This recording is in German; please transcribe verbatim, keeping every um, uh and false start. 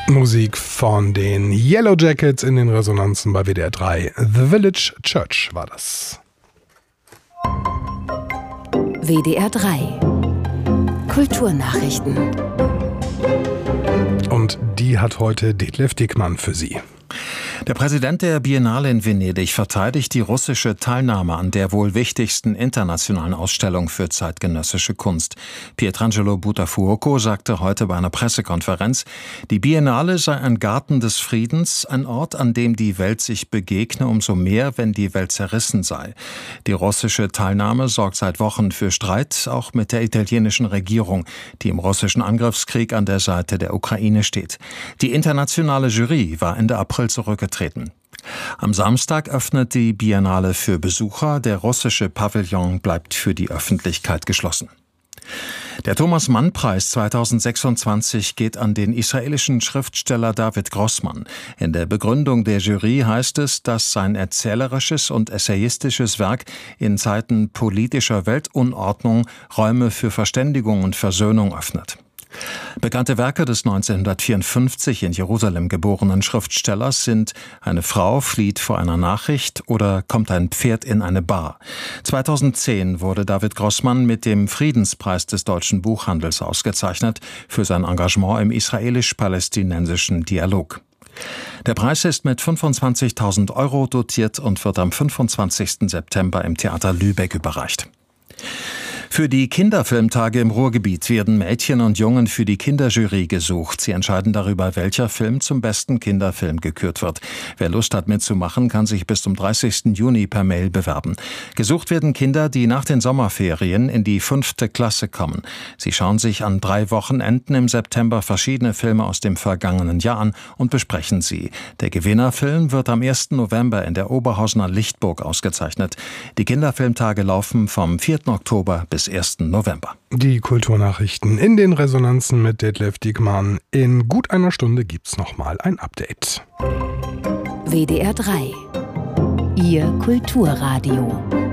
Musik von den Yellow Jackets in den Resonanzen bei W D R drei. The Village Church war das. W D R drei Kulturnachrichten. Und die hat heute Detlef Dickmann für Sie. Der Präsident der Biennale in Venedig verteidigt die russische Teilnahme an der wohl wichtigsten internationalen Ausstellung für zeitgenössische Kunst. Pietrangelo Buttafuoco sagte heute bei einer Pressekonferenz, die Biennale sei ein Garten des Friedens, ein Ort, an dem die Welt sich begegne, umso mehr, wenn die Welt zerrissen sei. Die russische Teilnahme sorgt seit Wochen für Streit, auch mit der italienischen Regierung, die im russischen Angriffskrieg an der Seite der Ukraine steht. Die internationale Jury war Ende April zurückgetreten. Am Samstag öffnet die Biennale für Besucher. Der russische Pavillon bleibt für die Öffentlichkeit geschlossen. Der Thomas-Mann-Preis zweitausendsechsundzwanzig geht an den israelischen Schriftsteller David Grossman. In der Begründung der Jury heißt es, dass sein erzählerisches und essayistisches Werk in Zeiten politischer Weltunordnung Räume für Verständigung und Versöhnung öffnet. Bekannte Werke des neunzehnhundertvierundfünfzig in Jerusalem geborenen Schriftstellers sind Eine Frau flieht vor einer Nachricht oder Kommt ein Pferd in eine Bar. zweitausendzehn wurde David Grossman mit dem Friedenspreis des deutschen Buchhandels ausgezeichnet für sein Engagement im israelisch-palästinensischen Dialog. Der Preis ist mit fünfundzwanzigtausend Euro dotiert und wird am fünfundzwanzigsten September im Theater Lübeck überreicht. Für die Kinderfilmtage im Ruhrgebiet werden Mädchen und Jungen für die Kinderjury gesucht. Sie entscheiden darüber, welcher Film zum besten Kinderfilm gekürt wird. Wer Lust hat mitzumachen, kann sich bis zum dreißigsten Juni per Mail bewerben. Gesucht werden Kinder, die nach den Sommerferien in die fünfte Klasse kommen. Sie schauen sich an drei Wochenenden im September verschiedene Filme aus dem vergangenen Jahr an und besprechen sie. Der Gewinnerfilm wird am ersten November in der Oberhausener Lichtburg ausgezeichnet. Die Kinderfilmtage laufen vom vierten Oktober bis ersten November. Die Kulturnachrichten in den Resonanzen mit Detlef Dickmann. In gut einer Stunde gibt's nochmal ein Update. W D R drei Ihr Kulturradio.